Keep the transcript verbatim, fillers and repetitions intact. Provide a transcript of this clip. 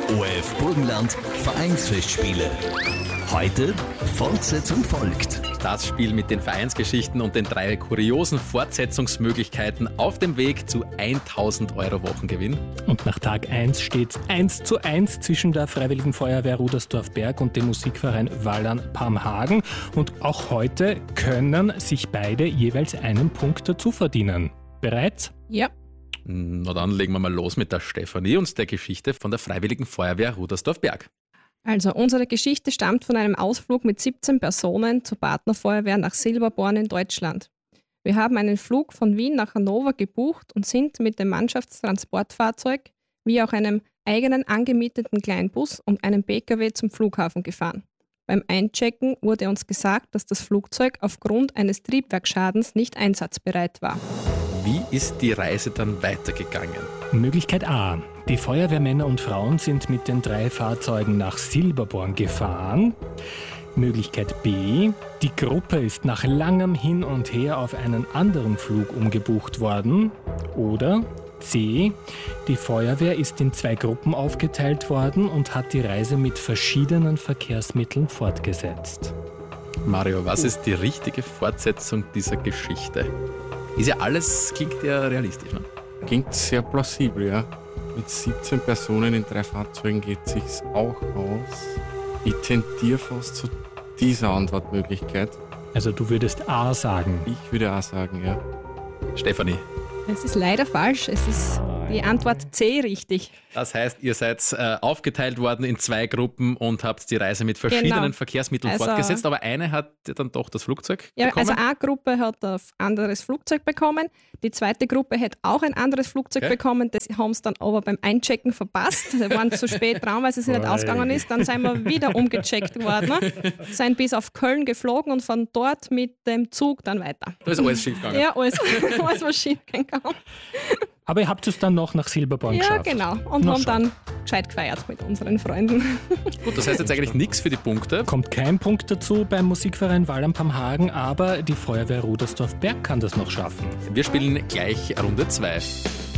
O R F Burgenland Vereinsfestspiele. Heute Fortsetzung folgt. Das Spiel mit den Vereinsgeschichten und den drei kuriosen Fortsetzungsmöglichkeiten auf dem Weg zu tausend Euro Wochengewinn. Und nach Tag eins steht es eins zu eins zwischen der Freiwilligen Feuerwehr Rudersdorf-Berg und dem Musikverein Wallern-Pamhagen. Und auch heute können sich beide jeweils einen Punkt dazu verdienen. Bereit? Ja. Na dann legen wir mal los mit der Stefanie und der Geschichte von der Freiwilligen Feuerwehr Rudersdorf-Berg. Also unsere Geschichte stammt von einem Ausflug mit siebzehn Personen zur Partnerfeuerwehr nach Silberborn in Deutschland. Wir haben einen Flug von Wien nach Hannover gebucht und sind mit dem Mannschaftstransportfahrzeug wie auch einem eigenen angemieteten Kleinbus und einem P K W zum Flughafen gefahren. Beim Einchecken wurde uns gesagt, dass das Flugzeug aufgrund eines Triebwerksschadens nicht einsatzbereit war. Wie ist die Reise dann weitergegangen? Möglichkeit A. Die Feuerwehrmänner und Frauen sind mit den drei Fahrzeugen nach Silberborn gefahren. Möglichkeit B. Die Gruppe ist nach langem Hin und Her auf einen anderen Flug umgebucht worden. Oder C. Die Feuerwehr ist in zwei Gruppen aufgeteilt worden und hat die Reise mit verschiedenen Verkehrsmitteln fortgesetzt. Mario, was ist die richtige Fortsetzung dieser Geschichte? Ist ja alles, klingt ja realistisch, ne? Klingt sehr plausibel, ja. Mit siebzehn Personen in drei Fahrzeugen geht sich's auch aus. Ich tendiere fast zu dieser Antwortmöglichkeit. Also du würdest A sagen. Ich würde A sagen, ja. Stefanie. Es ist leider falsch. Es ist die Antwort C richtig. Das heißt, ihr seid äh, aufgeteilt worden in zwei Gruppen und habt die Reise mit verschiedenen Genau. Verkehrsmitteln Also- fortgesetzt, aber eine hat dann doch das Flugzeug Ja, bekommen. also eine Gruppe hat ein anderes Flugzeug bekommen, die zweite Gruppe hat auch ein anderes Flugzeug Okay. bekommen, das haben sie dann aber beim Einchecken verpasst. Sie waren zu spät dran, weil es nicht ausgegangen ist. Dann sind wir wieder umgecheckt worden, ne? Sind bis auf Köln geflogen und von dort mit dem Zug dann weiter. Da ist alles schief gegangen. Ja, alles, alles was schief gegangen. Aber ihr habt es dann noch nach Silberborn Ja, geschafft. genau. Und Na haben schon. dann gescheit gefeiert mit unseren Freunden. Gut, das heißt jetzt eigentlich nichts für die Punkte. Kommt kein Punkt dazu beim Musikverein Wallern-Pamhagen, aber die Feuerwehr Rudersdorf-Berg kann das noch schaffen. Wir spielen gleich Runde zwei.